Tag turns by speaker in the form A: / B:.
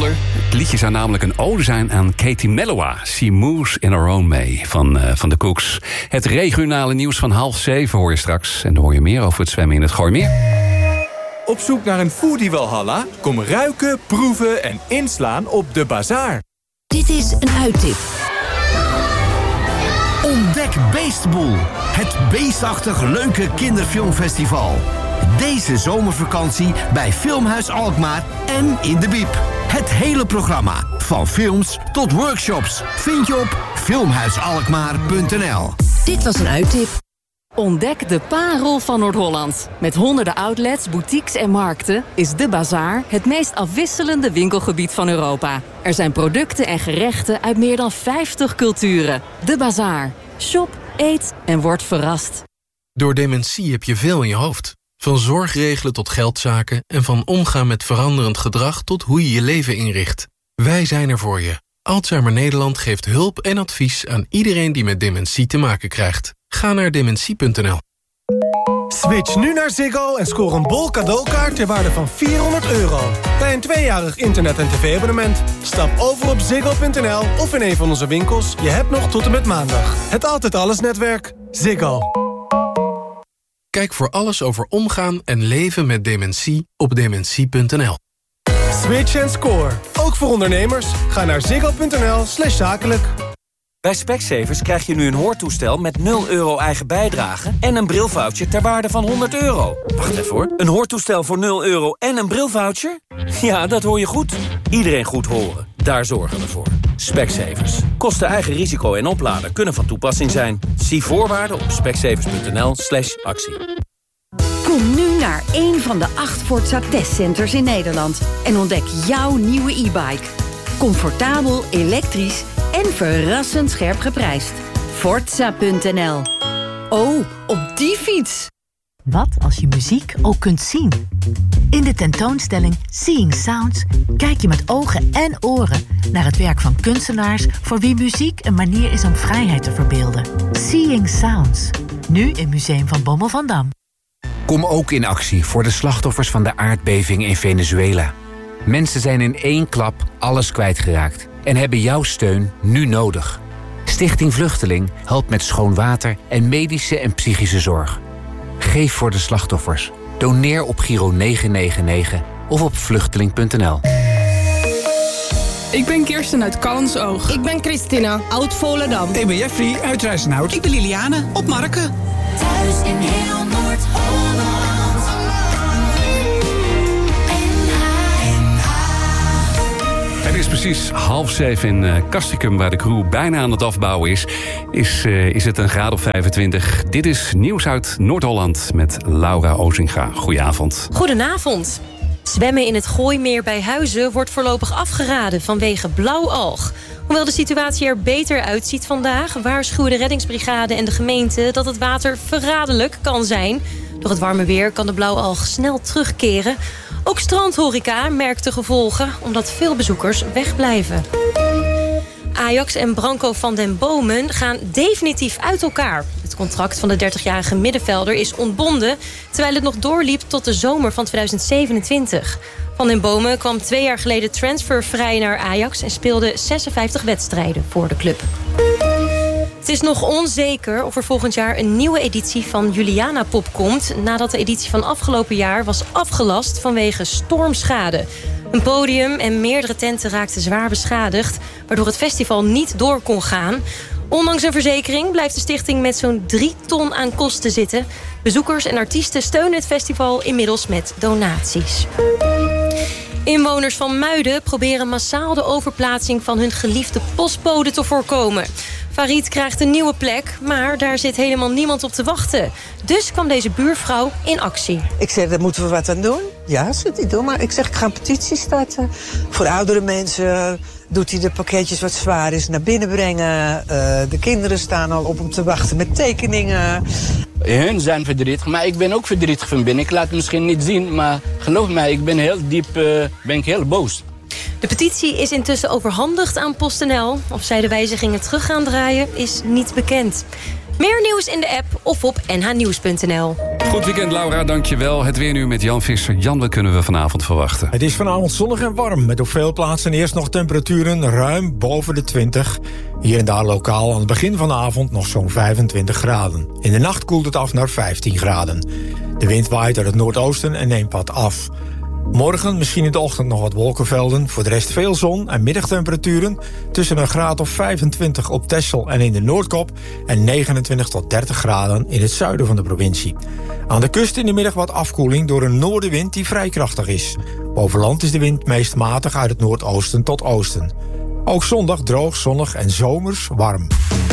A: bijzonder. Het liedje zou namelijk een ode zijn aan Katie Melua. She moves in her own way van de Cooks. Het regionale nieuws van 6:30 hoor je straks. En dan hoor je meer over het zwemmen in het Gooimeer.
B: Op zoek naar een foodie walhalla? Kom ruiken, proeven en inslaan op De Bazaar.
C: Dit is een uittip.
D: Ontdek Beestboel. Het beestachtig leuke kinderfilmfestival. Deze zomervakantie bij Filmhuis Alkmaar en in de Biep. Het hele programma, van films tot workshops, vind je op filmhuisalkmaar.nl.
C: Dit was een uittip.
E: Ontdek de parel van Noord-Holland. Met honderden outlets, boutiques en markten is De Bazaar het meest afwisselende winkelgebied van Europa. Er zijn producten en gerechten uit meer dan 50 culturen. De Bazaar. Shop, eet en word verrast.
F: Door dementie heb je veel in je hoofd. Van zorgregelen tot geldzaken en van omgaan met veranderend gedrag tot hoe je je leven inricht. Wij zijn er voor je. Alzheimer Nederland geeft hulp en advies aan iedereen die met dementie te maken krijgt. Ga naar dementie.nl.
G: Switch nu naar Ziggo en scoor een bol cadeaukaart ter waarde van €400. Bij een 2-jarig internet- en tv-abonnement. Stap over op ziggo.nl of in een van onze winkels. Je hebt nog tot en met maandag. Het Altijd Alles netwerk. Ziggo.
F: Kijk voor alles over omgaan en leven met dementie op dementie.nl.
G: Switch en score. Ook voor ondernemers. Ga naar ziggo.nl/zakelijk.
H: Bij Specsavers krijg je nu een hoortoestel met €0 eigen bijdrage en een brilvoucher ter waarde van €100. Wacht even hoor. Een hoortoestel voor €0 en een brilvoucher? Ja, dat hoor je goed. Iedereen goed horen. Daar zorgen we voor. Specsavers. Kosten eigen risico en opladen kunnen van toepassing zijn. Zie voorwaarden op specsavers.nl/actie.
C: Kom nu naar een van de 8 Forza testcenters in Nederland en ontdek jouw nieuwe e-bike. Comfortabel, elektrisch en verrassend scherp geprijsd. Forza.nl. Oh, op die fiets!
I: Wat als je muziek ook kunt zien? In de tentoonstelling Seeing Sounds kijk je met ogen en oren naar het werk van kunstenaars voor wie muziek een manier is om vrijheid te verbeelden. Seeing Sounds. Nu in Museum van Bommel van Dam.
J: Kom ook in actie voor de slachtoffers van de aardbeving in Venezuela. Mensen zijn in één klap alles kwijtgeraakt en hebben jouw steun nu nodig. Stichting Vluchteling helpt met schoon water en medische en psychische zorg. Geef voor de slachtoffers. Doneer op Giro 999 of op vluchteling.nl.
K: Ik ben Kirsten uit Callantsoog.
L: Ik ben Christina, oud Volendam.
M: Ik ben Jeffrey uit Rijsenhout.
N: Ik ben Liliane, op Marken.
O: Thuis in heel Noord-Holland.
A: Het is precies 6:30 in Castricum, waar de crew bijna aan het afbouwen is. Is het een graad of 25. Dit is nieuws uit Noord-Holland met Laura Ozinga. Goedenavond.
P: Goedenavond. Zwemmen in het Gooimeer bij Huizen wordt voorlopig afgeraden vanwege blauwalg. Hoewel de situatie er beter uitziet vandaag, waarschuwen de reddingsbrigade en de gemeente dat het water verraderlijk kan zijn. Door het warme weer kan de blauwalg snel terugkeren. Ook strandhoreca merkt de gevolgen, omdat veel bezoekers wegblijven. Ajax en Branko van den Bomen gaan definitief uit elkaar. Het contract van de 30-jarige middenvelder is ontbonden, terwijl het nog doorliep tot de zomer van 2027. Van den Bomen kwam 2 jaar geleden transfervrij naar Ajax en speelde 56 wedstrijden voor de club. Het is nog onzeker of er volgend jaar een nieuwe editie van Juliana Pop komt, nadat de editie van afgelopen jaar was afgelast vanwege stormschade. Een podium en meerdere tenten raakten zwaar beschadigd, waardoor het festival niet door kon gaan. Ondanks een verzekering blijft de stichting met zo'n 3 ton aan kosten zitten. Bezoekers en artiesten steunen het festival inmiddels met donaties. Inwoners van Muiden proberen massaal de overplaatsing van hun geliefde postbode te voorkomen. Farid krijgt een nieuwe plek, maar daar zit helemaal niemand op te wachten. Dus kwam deze buurvrouw in actie.
Q: Ik zeg, daar moeten we wat aan doen. Ja, zit hij doen, maar ik zeg, ik ga een petitie starten. Voor oudere mensen doet hij de pakketjes wat zwaar is naar binnen brengen. De kinderen staan al op om te wachten met tekeningen.
R: Hun zijn verdrietig, maar ik ben ook verdrietig van binnen. Ik laat het misschien niet zien, maar geloof mij, ik ben heel diep heel boos.
P: De petitie is intussen overhandigd aan PostNL. Of zij de wijzigingen terug gaan draaien, is niet bekend. Meer nieuws in de app of op nhnieuws.nl.
A: Goed weekend, Laura, dankjewel. Het weer nu met Jan Visser. Jan, wat kunnen we vanavond verwachten?
M: Het is vanavond zonnig en warm, met op veel plaatsen eerst nog temperaturen ruim boven de 20. Hier en daar lokaal aan het begin van de avond nog zo'n 25 graden. In de nacht koelt het af naar 15 graden. De wind waait uit het noordoosten en neemt wat af. Morgen misschien in de ochtend nog wat wolkenvelden. Voor de rest veel zon en middagtemperaturen tussen een graad of 25 op Texel en in de Noordkop en 29 tot 30 graden in het zuiden van de provincie. Aan de kust in de middag wat afkoeling door een noordenwind die vrij krachtig is. Boven land is de wind meest matig uit het noordoosten tot oosten. Ook zondag droog, zonnig en zomers warm.